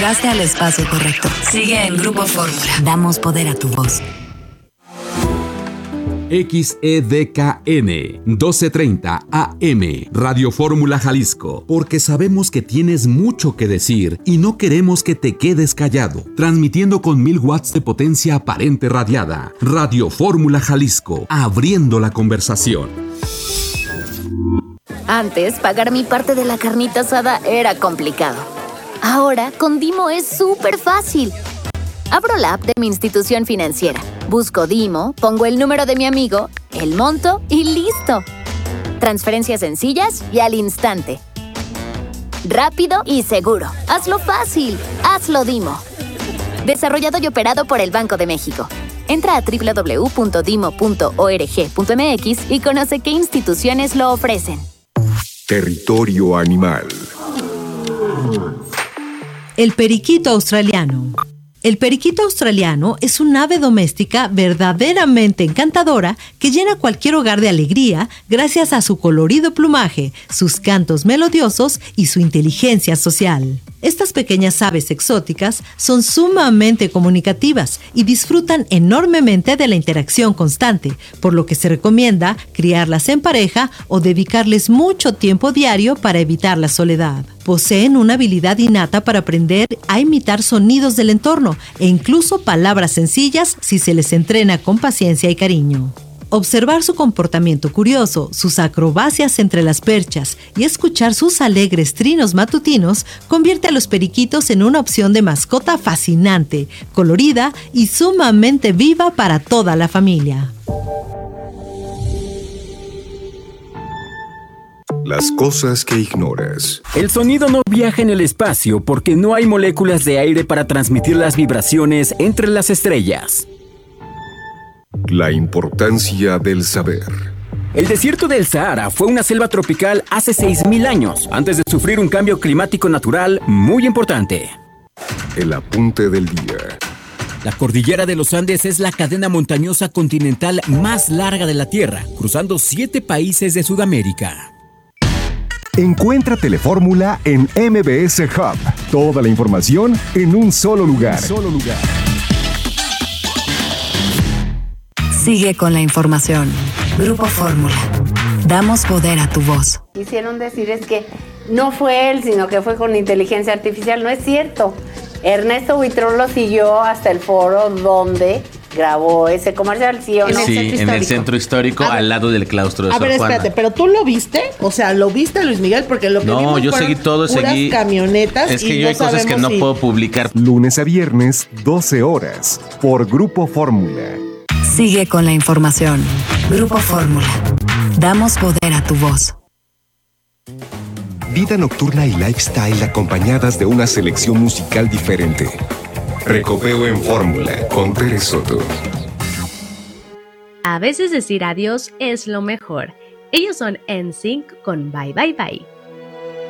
Llegaste al espacio correcto. Sigue en Grupo Fórmula. Damos poder a tu voz. XEDKN 1230 AM Radio Fórmula Jalisco, porque sabemos que tienes mucho que decir y no queremos que te quedes callado. Transmitiendo con 1000 watts de potencia aparente radiada. Radio Fórmula Jalisco, abriendo la conversación. Antes, pagar mi parte de la carnita asada era complicado. Ahora, con Dimo es súper fácil. Abro la app de mi institución financiera, busco Dimo, pongo el número de mi amigo, el monto y ¡listo! Transferencias sencillas y al instante. Rápido y seguro. Hazlo fácil. Hazlo Dimo. Desarrollado y operado por el Banco de México. Entra a www.dimo.org.mx y conoce qué instituciones lo ofrecen. Territorio animal. El periquito australiano. El periquito australiano es un ave doméstica verdaderamente encantadora que llena cualquier hogar de alegría gracias a su colorido plumaje, sus cantos melodiosos y su inteligencia social. Estas pequeñas aves exóticas son sumamente comunicativas y disfrutan enormemente de la interacción constante, por lo que se recomienda criarlas en pareja o dedicarles mucho tiempo diario para evitar la soledad. Poseen una habilidad innata para aprender a imitar sonidos del entorno e incluso palabras sencillas si se les entrena con paciencia y cariño. Observar su comportamiento curioso, sus acrobacias entre las perchas y escuchar sus alegres trinos matutinos convierte a los periquitos en una opción de mascota fascinante, colorida y sumamente viva para toda la familia. Las cosas que ignoras. El sonido no viaja en el espacio porque no hay moléculas de aire para transmitir las vibraciones entre las estrellas. La importancia del saber. El desierto del Sahara fue una selva tropical hace 6.000 años, antes de sufrir un cambio climático natural muy importante. El apunte del día. La cordillera de los Andes es la cadena montañosa continental más larga de la Tierra, cruzando 7 países de Sudamérica. Encuentra Telefórmula en MBS Hub. Toda la información en un solo lugar. Sigue con la información. Grupo Fórmula. Damos poder a tu voz. Quisieron decir es que no fue él, sino que fue con inteligencia artificial. No es cierto. Ernesto Buitrón lo siguió hasta el foro donde grabó ese comercial, ¿sí o no? Sí, en el centro histórico, al lado del claustro de Sor Juana. A ver, espérate, ¿pero tú lo viste? O sea, ¿lo viste, Luis Miguel? Porque lo que no, vimos yo seguí todo, seguí camionetas. Es que yo hay cosas que no puedo publicar. Lunes a viernes, 12 horas, por Grupo Fórmula. Sigue con la información. Grupo Fórmula. Damos poder a tu voz. Vida nocturna y lifestyle acompañadas de una selección musical diferente. Recopeo en Fórmula con Tere Soto. A veces decir adiós es lo mejor. Ellos son NSYNC con Bye Bye Bye.